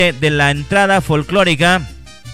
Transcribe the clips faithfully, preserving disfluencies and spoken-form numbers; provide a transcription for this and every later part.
de la entrada folclórica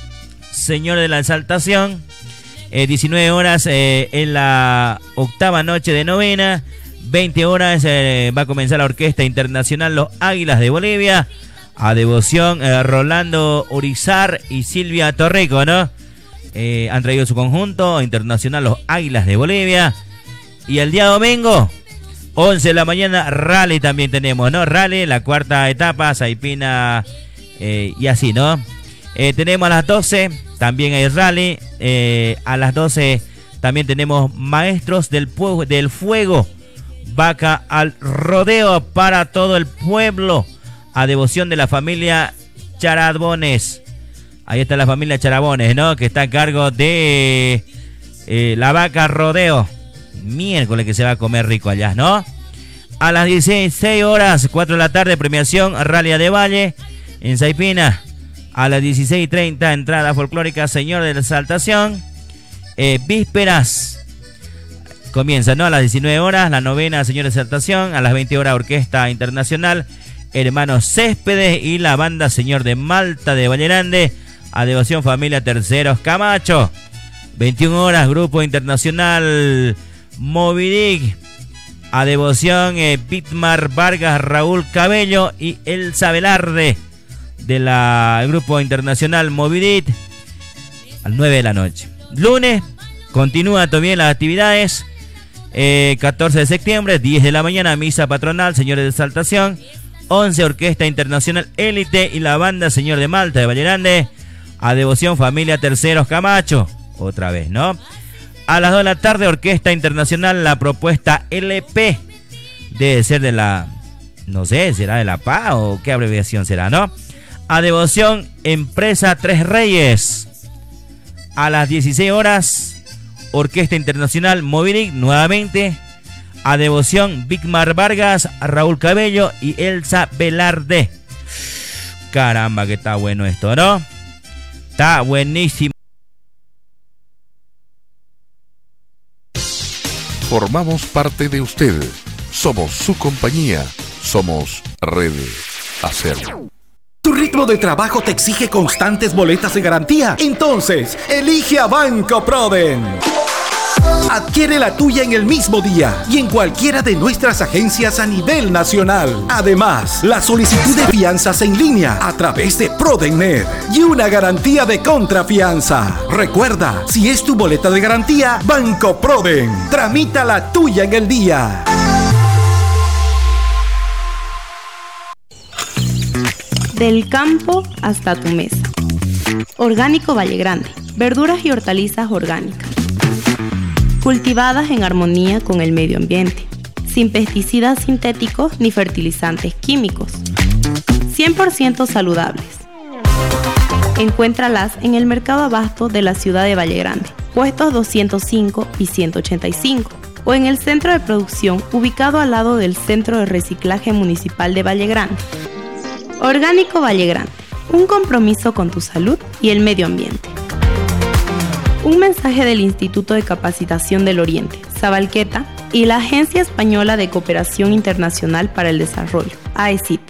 Señor de la Exaltación. Eh, diecinueve horas eh, en la octava noche de novena. veinte horas eh, va a comenzar la Orquesta Internacional Los Águilas de Bolivia. A devoción eh, Rolando Urizar y Silvia Torrico, ¿no? Eh, han traído su conjunto internacional Los Águilas de Bolivia. Y el día domingo, once de la mañana, rally también tenemos, ¿no? Rally, la cuarta etapa, Saipina eh, y así, ¿no? Eh, tenemos a las doce, también hay rally. Eh, a las doce también tenemos Maestros del, Pue- del Fuego. Vaca al rodeo para todo el pueblo. A devoción de la familia Charabones. Ahí está la familia Charabones, ¿no? Que está a cargo de eh, la vaca rodeo. Miércoles que se va a comer rico allá, ¿no? A las dieciséis horas, cuatro de la tarde, premiación Rally de Valle en Saipina. A las dieciséis treinta, entrada folclórica Señor de la Exaltación. Eh, vísperas. Comienza, ¿no? A las diecinueve horas, la novena Señor de Exaltación. A las veinte horas, Orquesta Internacional Hermanos Céspedes y la banda Señor de Malta de Valle Grande. A devoción familia Terceros Camacho. veintiuna horas, Grupo Internacional Moby Dick. A devoción eh, Bitmar Vargas, Raúl Cabello y Elsa Velarde de la el Grupo Internacional Moby Dick. A las nueve de la noche. Lunes continúa también las actividades. Eh, catorce de septiembre, diez de la mañana, misa patronal Señores de Exaltación. once, Orquesta Internacional Élite y la banda Señor de Malta de Valle Grande. A devoción familia Terceros Camacho. Otra vez, ¿no? A las dos de la tarde, Orquesta Internacional, la propuesta L P. Debe ser de la, no sé, será de la P A o qué abreviación será, ¿no? A devoción Empresa Tres Reyes. A las dieciséis horas, Orquesta Internacional Moby Dick nuevamente. A devoción Vicmar Vargas, Raúl Cabello y Elsa Velarde. Caramba, que está bueno esto, ¿no? Está buenísimo. Formamos parte de usted. Somos su compañía. Somos Red Acer. ¿Tu ritmo de trabajo te exige constantes boletas de garantía? Entonces, elige a Banco Proden. Adquiere la tuya en el mismo día y en cualquiera de nuestras agencias a nivel nacional. Además, la solicitud de fianzas en línea a través de ProdenNet y una garantía de contrafianza. Recuerda, si es tu boleta de garantía, Banco Proden. Tramita la tuya en el día. Del campo hasta tu mesa. Orgánico Valle Grande. Verduras y hortalizas orgánicas. Cultivadas en armonía con el medio ambiente, sin pesticidas sintéticos ni fertilizantes químicos, cien por ciento saludables. Encuéntralas en el Mercado Abasto de la ciudad de Valle Grande, puestos doscientos cinco y ciento ochenta y cinco, o en el centro de producción ubicado al lado del Centro de Reciclaje Municipal de Valle Grande. Orgánico Valle Grande, un compromiso con tu salud y el medio ambiente. Un mensaje del Instituto de Capacitación del Oriente, Sabalqueta, y la Agencia Española de Cooperación Internacional para el Desarrollo, A E C I T.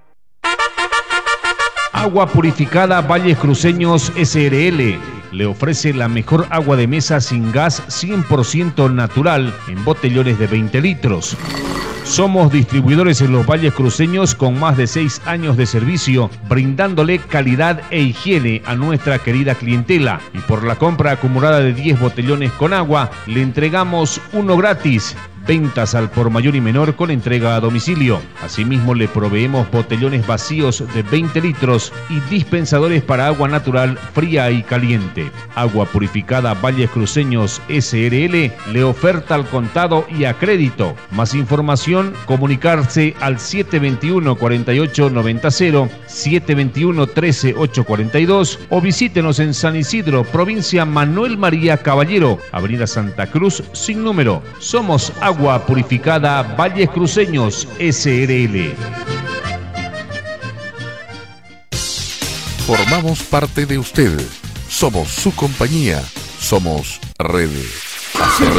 Agua Purificada Valles Cruceños S R L le ofrece la mejor agua de mesa sin gas cien por ciento natural en botellones de veinte litros. Somos distribuidores en los Valles Cruceños con más de seis años de servicio, brindándole calidad e higiene a nuestra querida clientela. Y por la compra acumulada de diez botellones con agua, le entregamos uno gratis. Ventas al por mayor y menor con entrega a domicilio. Asimismo, le proveemos botellones vacíos de veinte litros y dispensadores para agua natural fría y caliente. Agua Purificada Valles Cruceños S R L le oferta al contado y a crédito. Más información, comunicarse al siete veintiuno, cuarenta y ocho, noventa cero, siete veintiuno, trece, ochocientos cuarenta y dos o visítenos en San Isidro, provincia Manuel María Caballero, Avenida Santa Cruz, sin número. Somos Agua Purificada Valles Cruceños S R L. Formamos parte de usted. Somos su compañía. Somos Red Acer.